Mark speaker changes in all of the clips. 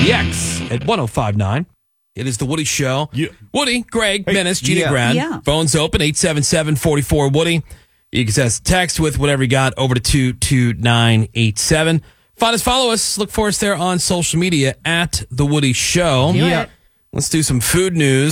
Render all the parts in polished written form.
Speaker 1: X at 105.9. It is the Woody Show.
Speaker 2: Yeah.
Speaker 1: Woody, Greg, Menace, Jeannie,
Speaker 3: Yeah.
Speaker 1: Grant.
Speaker 3: Yeah.
Speaker 1: Phones open, 877-44-WOODY. You can send us a text with whatever you got over to 22987. Find us, follow us, look for us there on social media at The Woody Show.
Speaker 3: Yeah.
Speaker 1: Let's do some food news.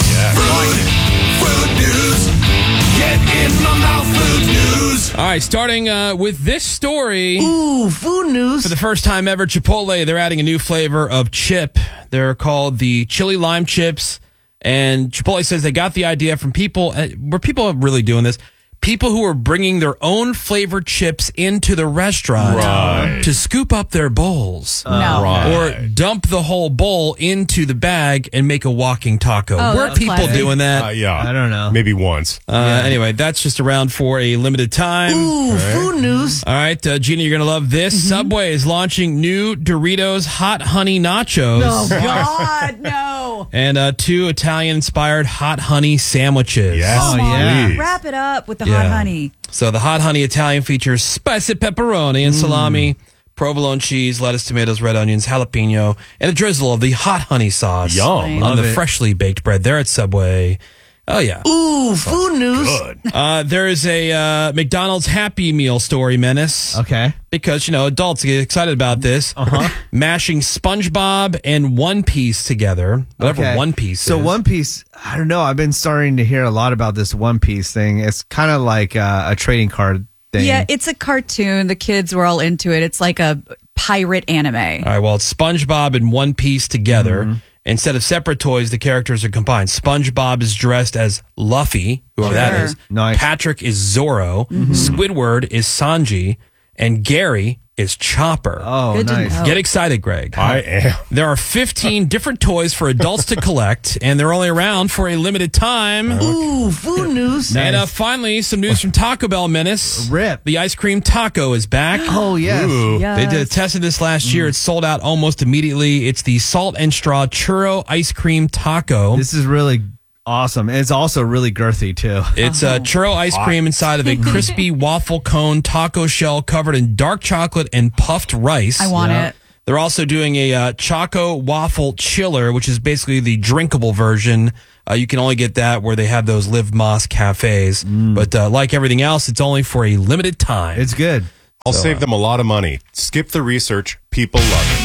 Speaker 4: Food news. Get in my mouth, food news.
Speaker 1: All right, starting with this story.
Speaker 3: Ooh, food news.
Speaker 1: For the first time ever, Chipotle, they're adding a new flavor of chip. They're called the chili lime chips. And Chipotle says they got the idea from people, were people really doing this? People who are bringing their own flavored chips into the restaurant to scoop up their bowls. Or dump the whole bowl into the bag and make a walking taco. Were
Speaker 3: that's
Speaker 1: people
Speaker 3: classic.
Speaker 1: doing that?
Speaker 2: Yeah.
Speaker 3: I don't know.
Speaker 2: Maybe once.
Speaker 1: Anyway, that's just around for a limited time.
Speaker 3: Ooh, food news.
Speaker 1: All right, Gina, you're going to love this. Subway is launching new Doritos Hot Honey Nachos.
Speaker 3: Oh, God, no.
Speaker 1: And 2 Italian-inspired hot honey sandwiches.
Speaker 2: Yes.
Speaker 3: Oh, yeah.
Speaker 2: please.
Speaker 5: Wrap it up with the
Speaker 1: Yeah.
Speaker 5: hot honey.
Speaker 1: So the hot honey Italian features spicy pepperoni and salami, provolone cheese, lettuce, tomatoes, red onions, jalapeno, and a drizzle of the hot honey sauce
Speaker 2: Yum.
Speaker 1: on
Speaker 3: Love
Speaker 1: the
Speaker 3: it.
Speaker 1: freshly baked bread there at Subway. Oh, yeah.
Speaker 3: Ooh, food news.
Speaker 2: Good.
Speaker 1: There is a McDonald's Happy Meal story, Menace.
Speaker 3: Okay.
Speaker 1: Because, adults get excited about this. Mashing SpongeBob and One Piece together. Whatever One Piece
Speaker 3: So
Speaker 1: is.
Speaker 3: One Piece, I don't know. I've been starting to hear a lot about this One Piece thing. It's kind of like a trading card thing.
Speaker 5: Yeah, it's a cartoon. The kids were all into it. It's like a pirate anime.
Speaker 1: All right, well, it's SpongeBob and One Piece together. Instead of separate toys, the characters are combined. SpongeBob is dressed as Luffy, whoever that
Speaker 5: Sure.
Speaker 1: is.
Speaker 3: Nice.
Speaker 1: Patrick is Zoro. Squidward is Sanji. And Gary is Chopper.
Speaker 3: Oh,
Speaker 5: Good to
Speaker 3: nice.
Speaker 5: know.
Speaker 1: Get excited, Greg.
Speaker 2: I am.
Speaker 1: There are 15 different toys for adults to collect, and they're only around for a limited time.
Speaker 3: Ooh, food news.
Speaker 1: And finally, some news from Taco Bell, Menace.
Speaker 3: Rip.
Speaker 1: The ice cream taco is back.
Speaker 3: Oh, yes.
Speaker 2: Ooh.
Speaker 5: Yes.
Speaker 1: They did a test of this last year. It sold out almost immediately. It's the salt and straw churro ice cream taco.
Speaker 3: This is really awesome. And it's also really girthy, too.
Speaker 1: It's a churro ice cream inside of a crispy waffle cone taco shell covered in dark chocolate and puffed rice.
Speaker 5: I want it.
Speaker 1: They're also doing a Choco Waffle Chiller, which is basically the drinkable version. You can only get that where they have those Live Moss cafes. But like everything else, it's only for a limited time.
Speaker 3: It's good.
Speaker 2: I'll save them a lot of money. Skip the research. People love it.